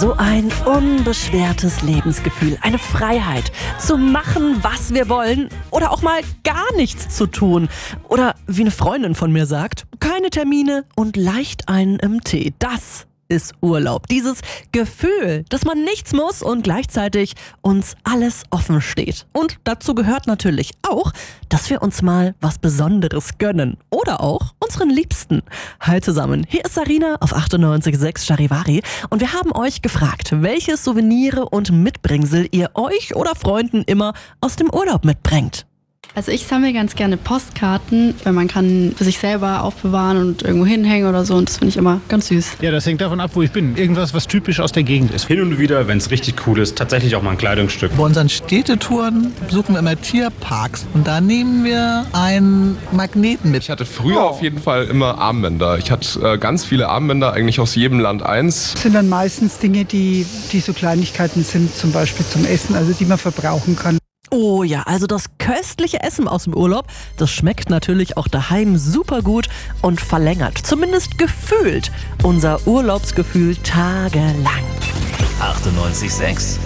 So ein unbeschwertes Lebensgefühl, eine Freiheit, zu machen, was wir wollen oder auch mal gar nichts zu tun. Oder wie eine Freundin von mir sagt, keine Termine und leicht einen im Tee. Das ist Urlaub. Dieses Gefühl, dass man nichts muss und gleichzeitig uns alles offen steht. Und dazu gehört natürlich auch, dass wir uns mal was Besonderes gönnen. Oder auch unseren Liebsten. Hi zusammen, hier ist Sarina auf 98.6 Charivari und wir haben euch gefragt, welche Souvenire und Mitbringsel ihr euch oder Freunden immer aus dem Urlaub mitbringt. Also ich sammle ganz gerne Postkarten, weil man kann für sich selber aufbewahren und irgendwo hinhängen oder so und das finde ich immer ganz süß. Ja, das hängt davon ab, wo ich bin. Irgendwas, was typisch aus der Gegend ist. Hin und wieder, wenn es richtig cool ist, tatsächlich auch mal ein Kleidungsstück. Bei unseren Städtetouren besuchen wir immer Tierparks und da nehmen wir einen Magneten mit. Ich hatte früher auf jeden Fall immer Armbänder. Ich hatte ganz viele Armbänder, eigentlich aus jedem Land eins. Das sind dann meistens Dinge, die so Kleinigkeiten sind, zum Beispiel zum Essen, also die man verbrauchen kann. Oh ja, also das köstliche Essen aus dem Urlaub, das schmeckt natürlich auch daheim super gut und verlängert, zumindest gefühlt, unser Urlaubsgefühl tagelang. 98.6